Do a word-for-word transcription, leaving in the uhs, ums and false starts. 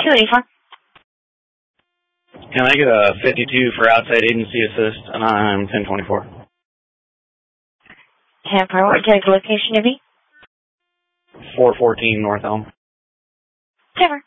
two eighty-four. Can I get a fifty-two for outside agency assist, and I'm ten twenty-four. ten four, what can I location to be? four fourteen North Elm. Never.